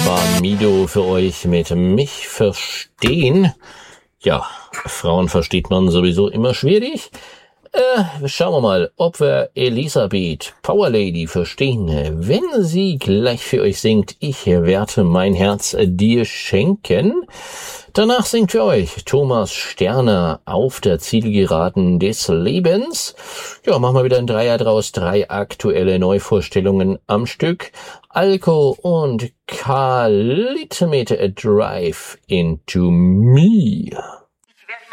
war Mido für euch mit Mich verstehen. Ja, Frauen versteht man sowieso immer schwierig. Schauen wir mal, ob wir Elisabeth, Power Lady, verstehen. Wenn sie gleich für euch singt, ich werde mein Herz dir schenken. Danach singt für euch Thomas Sterner, auf der Zielgeraden des Lebens. Ja, machen wir wieder ein Dreier draus, 3 aktuelle Neuvorstellungen am Stück. Alko und Khalid mit A Drive into Me.